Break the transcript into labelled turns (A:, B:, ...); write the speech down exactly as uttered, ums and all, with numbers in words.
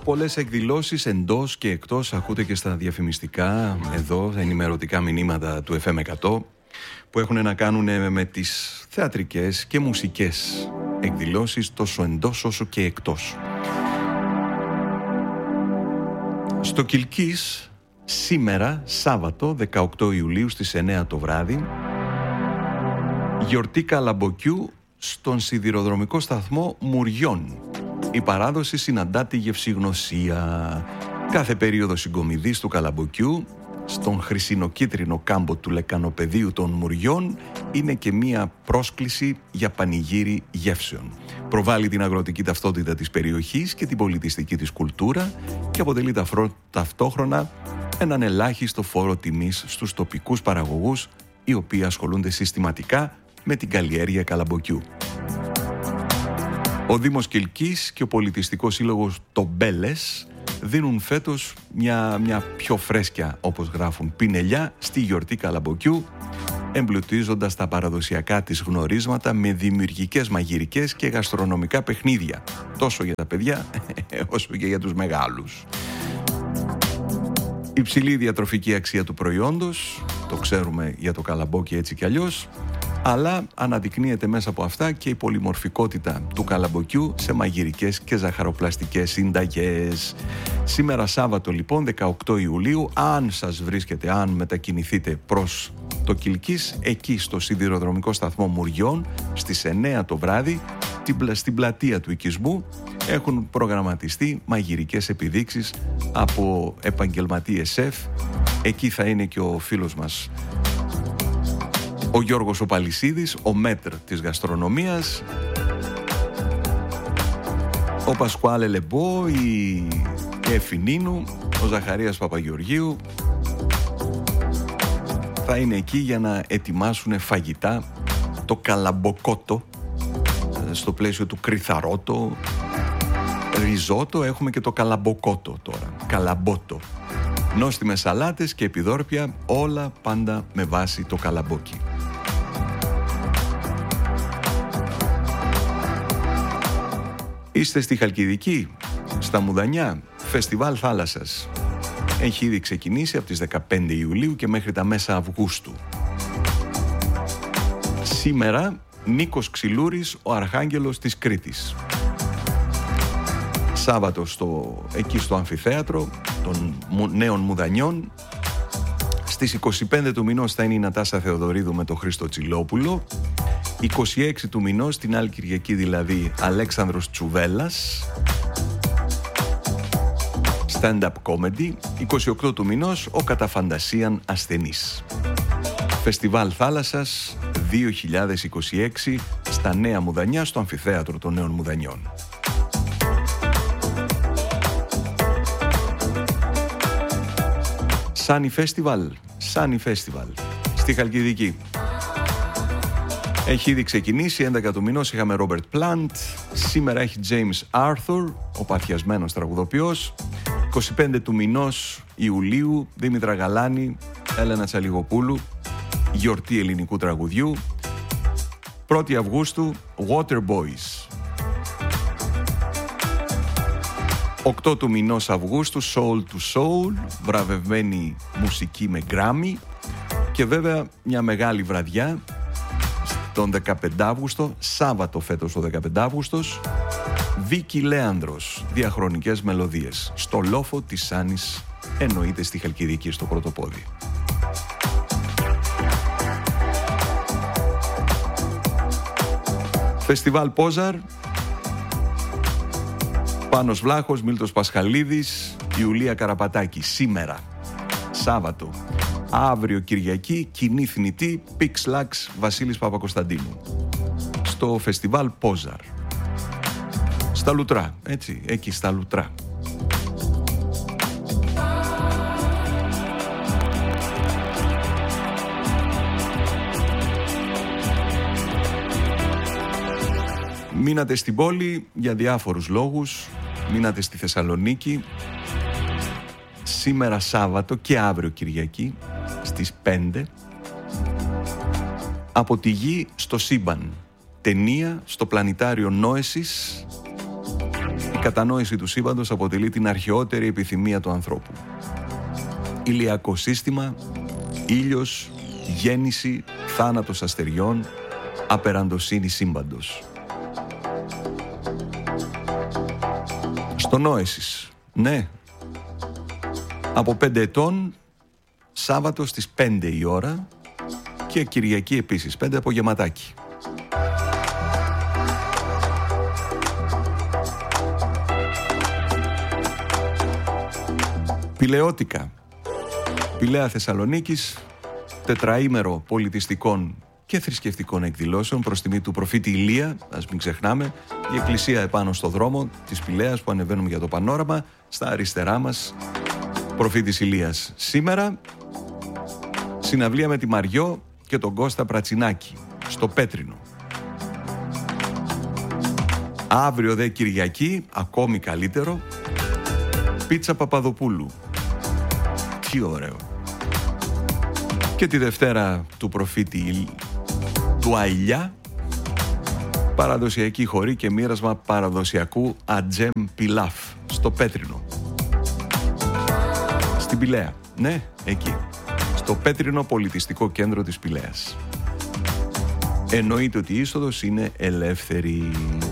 A: πολλές εκδηλώσεις εντός και εκτός, ακούτε και στα διαφημιστικά εδώ, ενημερωτικά μηνύματα του εφ εμ εκατό, που έχουν να κάνουν με τις θεατρικές και μουσικές εκδηλώσεις τόσο εντός όσο και εκτός. Στο Κιλκής σήμερα, Σάββατο δεκαοκτώ Ιουλίου στις εννέα το βράδυ, γιορτή καλαμποκιού στον σιδηροδρομικό σταθμό Μουριών. Η παράδοση συναντά τη γευσηγνωσία. Κάθε περίοδο συγκομιδής του καλαμποκιού στον χρυσινοκίτρινο κάμπο του λεκανοπεδίου των Μουριών είναι και μία πρόσκληση για πανηγύρι γεύσεων. Προβάλλει την αγροτική ταυτότητα της περιοχής και την πολιτιστική της κουλτούρα και αποτελεί ταυτόχρονα έναν ελάχιστο φόρο τιμής στους τοπικούς παραγωγούς, οι οποίοι ασχολούνται συστηματικά με την καλλιέργεια καλαμποκιού. Ο Δήμος Κιλκής και ο Πολιτιστικός Σύλλογος Τομπέλες δίνουν φέτος μια, μια πιο φρέσκια, όπως γράφουν, πινελιά στη γιορτή καλαμποκιού, εμπλουτίζοντας τα παραδοσιακά της γνωρίσματα με δημιουργικές μαγειρικές και γαστρονομικά παιχνίδια, τόσο για τα παιδιά όσο και για τους μεγάλους. Υψηλή διατροφική αξία του προϊόντος, το ξέρουμε για το καλαμπόκι έτσι κι αλλιώς, αλλά αναδεικνύεται μέσα από αυτά και η πολυμορφικότητα του καλαμποκιού σε μαγειρικές και ζαχαροπλαστικές συνταγές. Σήμερα Σάββατο λοιπόν δεκαοκτώ Ιουλίου, αν σας βρίσκετε, αν μετακινηθείτε προς το Κιλκής, εκεί στο σιδηροδρομικό σταθμό Μουριών στις εννέα το βράδυ, στην πλατεία του οικισμού, έχουν προγραμματιστεί μαγειρικές επιδείξεις από επαγγελματίες σεφ. Εκεί θα είναι και ο φίλος μας ο Γιώργος ο Παλισίδης, ο μέτρ της γαστρονομίας, ο Πασκουάλε Λεμπό, η Εφηνίνου, ο Ζαχαρίας Παπαγεωργίου θα είναι εκεί για να ετοιμάσουν φαγητά, το καλαμποκότο στο πλαίσιο του κρυθαρότο, ριζότο, έχουμε και το καλαμποκότο τώρα, καλαμπότο. Νόστιμες σαλάτες και επιδόρπια, όλα πάντα με βάση το καλαμπόκι. Είστε στη Χαλκιδική, στα Μουδανιά, φεστιβάλ θάλασσας. Έχει ήδη ξεκινήσει από τις δεκαπέντε Ιουλίου και μέχρι τα μέσα Αυγούστου. Σήμερα, Νίκος Ξυλούρης, ο Αρχάγγελος της Κρήτης. Σάββατο στο, εκεί στο αμφιθέατρο των Νέων Μουδανιών. Στις είκοσι πέντε του μηνός θα είναι η Νατάσα Θεοδωρίδου με τον Χρήστο Τσιλόπουλο. είκοσι έξι του μηνός, την άλλη Κυριακή δηλαδή, Αλέξανδρος Τσουβέλλας, stand-up comedy. είκοσι οκτώ του μηνός, ο Καταφαντασίαν Ασθενής. Φεστιβάλ Θάλασσας δύο χιλιάδες είκοσι έξι στα Νέα Μουδανιά, στο αμφιθέατρο των Νέων Μουδανιών. Sunny Festival, Sunny Festival στη Χαλκιδική. Έχει ήδη ξεκινήσει, έντεκα του μηνός είχαμε Robert Plant, σήμερα έχει James Arthur, ο παθιασμένος τραγουδοποιός. είκοσι πέντε του μηνός Ιουλίου, Δήμητρα Γαλάνη, Έλενα Τσαλιγοπούλου, γιορτή ελληνικού τραγουδιού. πρώτη Αυγούστου, Water Boys. οκτώ του μηνός Αυγούστου, Soul to Soul, βραβευμένη μουσική με Γκράμι. Και βέβαια μια μεγάλη βραδιά τον δεκαπέντε Αύγουστο, Σάββατο φέτος ο δεκαπέντε Αύγουστος, Βίκη Λέανδρος, διαχρονικές μελωδίες, στο λόφο της Σάνης, εννοείται στη Χαλκιδική, στο Πρωτοπόδι. Φεστιβάλ Πόζαρ, Πάνος Βλάχος, Μίλτος Πασχαλίδης, Ιουλία Καραπατάκη. Σήμερα, Σάββατο. Αύριο Κυριακή, κοινή θνητή, Πίξ Λάξ, Βασίλης Παπακοσταντίνου. Στο φεστιβάλ Πόζαρ. Στα Λουτρά, έτσι, εκεί στα Λουτρά. Μείνατε στην πόλη για διάφορους λόγους, μείνατε στη Θεσσαλονίκη. Σήμερα Σάββατο και αύριο Κυριακή στις πέντε, Από τη γη στο σύμπαν, ταινία στο πλανητάριο Νόεσις Η κατανόηση του σύμπαντος αποτελεί την αρχαιότερη επιθυμία του ανθρώπου. Ηλιακό σύστημα, ήλιος, γέννηση, θάνατος αστεριών, απεραντοσύνη σύμπαντος. Στο Νόεσις, ναι, από πέντε ετών, Σάββατο στις πέντε η ώρα και Κυριακή επίσης, πέντε απογευματάκι. Πηλαιώτικα, Πηλαία Θεσσαλονίκης, τετραήμερο πολιτιστικών και θρησκευτικών εκδηλώσεων προς τιμή του προφήτη Ηλία. Ας μην ξεχνάμε, η εκκλησία επάνω στο δρόμο της Πηλαίας που ανεβαίνουμε για το πανόραμα, στα αριστερά μας, προφήτης Ηλίας. Σήμερα, συναυλία με τη Μαριό και τον Κώστα Πρατσινάκη, στο Πέτρινο. Αύριο δε Κυριακή, ακόμη καλύτερο, πίτσα Παπαδοπούλου. Τι ωραίο. Και τη Δευτέρα του προφήτη του Αηλιά, παραδοσιακή χορή και μοίρασμα παραδοσιακού ατζέμ πιλάφ στο Πέτρινο. Στην Πηλαία, ναι, εκεί, στο Πέτρινο Πολιτιστικό Κέντρο της Πηλαίας. Εννοείται ότι η είσοδος είναι ελεύθερη.